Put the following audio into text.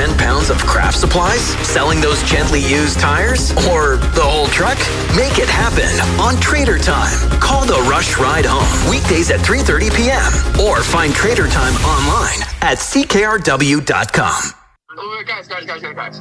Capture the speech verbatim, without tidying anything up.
ten pounds of craft supplies? Selling those gently used tires? Or the whole truck? Make it happen on Trader Time. Call the Rush Ride Home weekdays at three thirty p.m. or find Trader Time online at c k r w dot com. Guys, guys, guys, guys, guys.